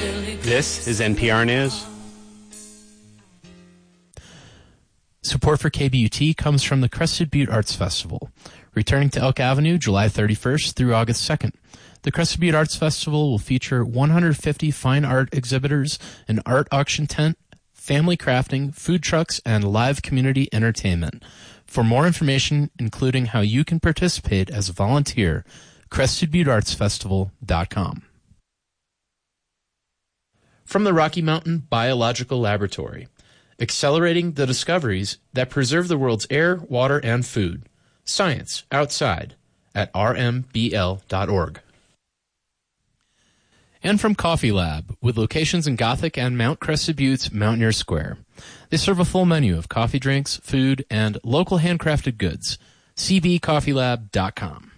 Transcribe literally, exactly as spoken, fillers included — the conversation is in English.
This is N P R News. Support for K B U T comes from the Crested Butte Arts Festival, returning to Elk Avenue July thirty-first through August second. The Crested Butte Arts Festival will feature one hundred fifty fine art exhibitors, an art auction tent, family crafting, food trucks, and live community entertainment. For more information, including how you can participate as a volunteer, crested butte arts festival dot com. From the Rocky Mountain Biological Laboratory, accelerating the discoveries that preserve the world's air, water, and food. Science outside at r m b l dot org. And from Coffee Lab, with locations in Gothic and Mount Crested Butte's Mountaineer Square. They serve a full menu of coffee drinks, food, and local handcrafted goods. c b coffee lab dot com.